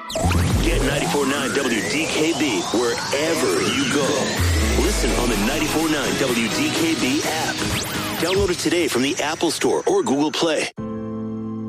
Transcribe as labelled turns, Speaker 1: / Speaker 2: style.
Speaker 1: Get 94.9 WDKB wherever you go. Listen on the 94.9 WDKB app. Download it today from the Apple Store or Google Play.